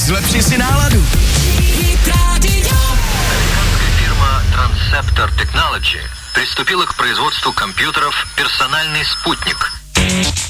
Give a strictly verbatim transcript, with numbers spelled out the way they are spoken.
Zlepši si náladu. Американская фирма Transceptor Technology приступила к производству компьютеров «Персональный спутник».